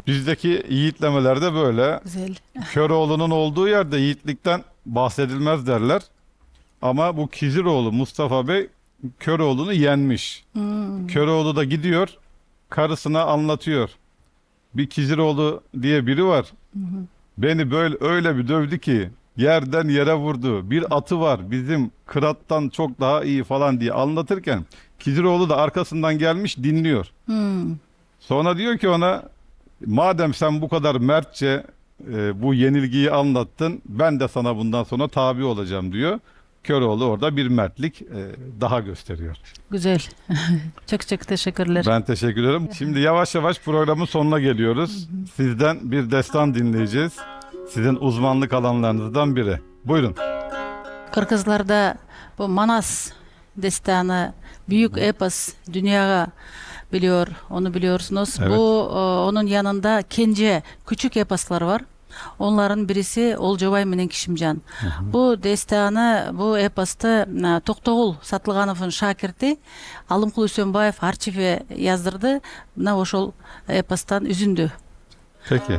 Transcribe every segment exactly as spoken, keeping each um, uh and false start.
Bizdeki yiğitlemeler de böyle. Güzel. Köroğlu'nun olduğu yerde yiğitlikten bahsedilmez derler. Ama bu Kiziroğlu Mustafa Bey Köroğlu'nu yenmiş. Hmm. Köroğlu da gidiyor, karısına anlatıyor. Bir Kiziroğlu diye biri var. Beni böyle öyle bir dövdü ki yerden yere vurdu. Bir atı var bizim Kırat'tan çok daha iyi falan diye anlatırken Kiziroğlu da arkasından gelmiş dinliyor. Hmm. Sonra diyor ki ona, madem sen bu kadar mertçe e, bu yenilgiyi anlattın, ben de sana bundan sonra tabi olacağım diyor. Köroğlu orada bir mertlik e, daha gösteriyor. Güzel. Çok çok teşekkürler. Ben teşekkür ederim. Şimdi yavaş yavaş programın sonuna geliyoruz. Sizden bir destan dinleyeceğiz. Sizin uzmanlık alanlarınızdan biri. Buyurun. Kırgızlarda bu Manas destanı büyük epos dünyaya biliyor, onu biliyorsunuz. Evet. Bu e, onun yanında Kence küçük eposlar var. Onların birisi Olcobay менен Кишимжан. Bu destanı, bu epostu e, Токтогул Сатылгановдун шакирти Алымкул Үсөнбаев архиве яздырды. Мына ошол эпостан үзүндү. Peki.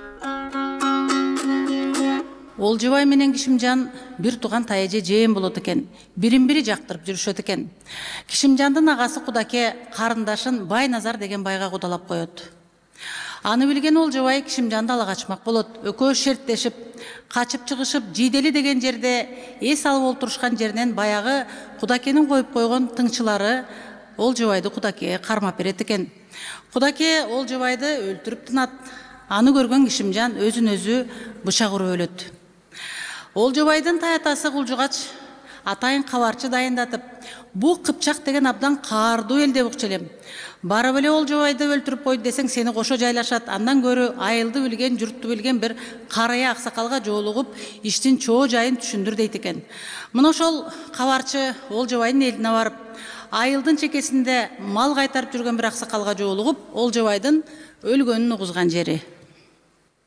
Олжобай менен Кишимжан бир тууган таяже жээн болот экен. Бирин бири жактырып жүрүшөт экен. Кишимжандын агасы Кудаке карындашын Байназар деген байга кудалап коет. Аны билген Олжобай Кишимжанды ала качмак болот. Экөө шерттешип, качып чыгышып, Жийдели деген жерде эс алып олтурушкан жеринен баягы Кудакенин коюп койгон тыңчылары Олжобайды Кудакеге кармап берет экен. Кудаке Олжобайды өлтүрүп тынат. Аны көргөн Кишимжан өзүн өзү бычак уруп өлөт. Олжобайдын таятасы Кулжугач атайын кабарчы дайындатып, бу Кыпчак деген абдан каардуу эл деп укчу элем. Барып эле Олжобайды өлтүрүп койду десең, сени кошо жайлашат. Андан көрө айылды билген, журтту билген бир карая аксакалга жолугуп, иштин чоо жайын түшүндүр дейт экен. Мына ошол кабарчы Олжобайдын элине барып, айылдын чекесинде мал кайтарып жүргөн бир аксакалга жолугуп, Олжобайдын өлгөнүн угузган жери.